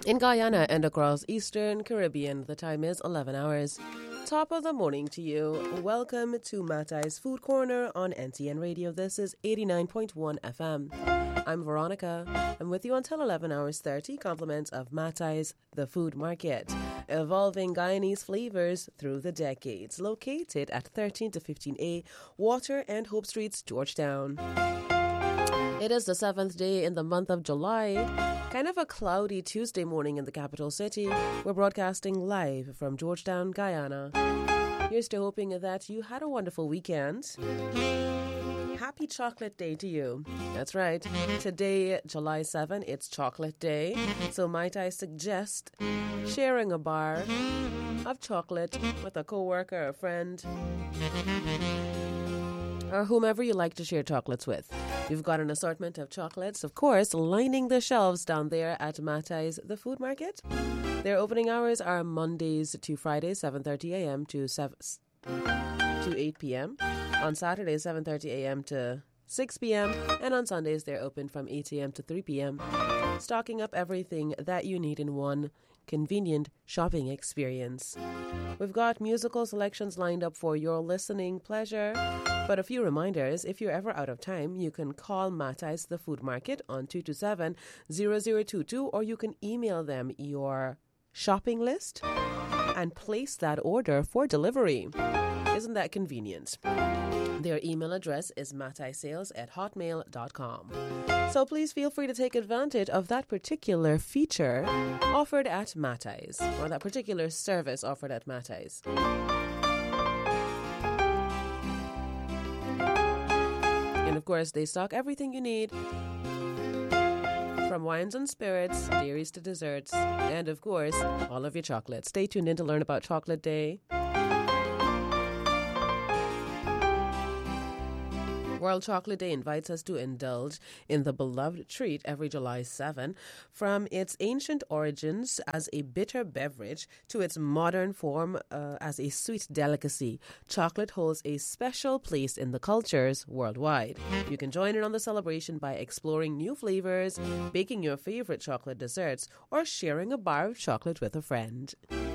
In Guyana and across Eastern Caribbean, the time is 11 hours. Top of the morning to you. Welcome to Matai's Food Corner on NTN Radio. This is 89.1 FM. I'm Veronica. I'm with you until 11 hours 30. Compliments of Matai's The Food Market. Evolving Guyanese flavors through the decades. Located at 13 to 15A, Water and Hope Streets, Georgetown. It is the 7th day in the month of July. Kind of a cloudy Tuesday morning in the capital city. We're broadcasting live from Georgetown, Guyana. Here's to hoping that you had a wonderful weekend. Happy Chocolate Day to you. That's right. Today, July 7, it's Chocolate Day. So might I suggest sharing a bar of chocolate with a coworker, a friend, or whomever you like to share chocolates with. We've got an assortment of chocolates, of course, lining the shelves down there at Matai's The Food Market. Their opening hours are Mondays to Fridays, 7:30 a.m. to 8 p.m. On Saturdays, 7:30 a.m. to 6 p.m. And on Sundays, they're open from 8 a.m. to 3 p.m. Stocking up everything that you need in one convenient shopping experience. We've got musical selections lined up for your listening pleasure. But a few reminders, if you're ever out of time, you can call Matai's The Food Market on 227-0022, or you can email them your shopping list and place that order for delivery. Isn't that convenient? Their email address is mataisales@hotmail.com. So please feel free to take advantage of that particular feature offered at Matai's, or that particular service offered at Matai's. And of course, they stock everything you need, from wines and spirits, dairies to desserts, and of course, all of your chocolates. Stay tuned in to learn about Chocolate Day. World Chocolate Day invites us to indulge in the beloved treat every July 7. From its ancient origins as a bitter beverage to its modern form as a sweet delicacy, chocolate holds a special place in the cultures worldwide. You can join in on the celebration by exploring new flavors, baking your favorite chocolate desserts, or sharing a bar of chocolate with a friend.